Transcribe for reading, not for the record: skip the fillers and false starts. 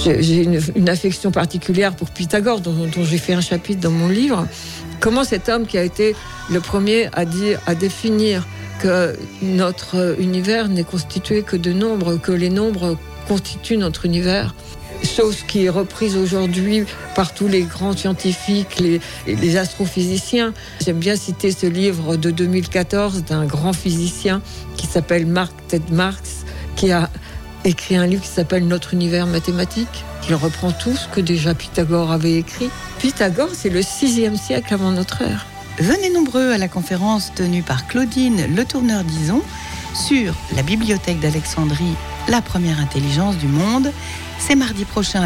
J'ai une affection particulière pour Pythagore, dont j'ai fait un chapitre dans mon livre. Comment cet homme qui a été le premier à définir que notre univers n'est constitué que de nombres, que les nombres constituent notre univers, chose qui est reprise aujourd'hui par tous les grands scientifiques, les astrophysiciens. J'aime bien citer ce livre de 2014 d'un grand physicien qui s'appelle Mark Ted Marks, qui a écrit un livre qui s'appelle Notre univers mathématique. Il reprend tout ce que déjà Pythagore avait écrit. Pythagore, c'est le 6e siècle avant notre ère. Venez nombreux à la conférence tenue par Claudine Le Tourneur-Dizon sur la bibliothèque d'Alexandrie, la première intelligence du monde. C'est mardi prochain